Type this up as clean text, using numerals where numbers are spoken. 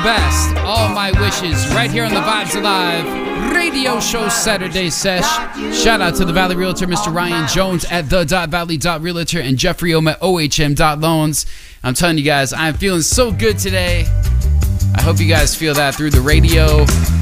best. All my wishes right here on the Vibes Alive radio show Saturday sesh. Shout out to the Valley Realtor, Mr. Ryan Jones at the.valley.realtor and Jeffrey Ohm at ohm.loans. I'm telling you guys, I'm feeling so good today. I hope you guys feel that through the radio.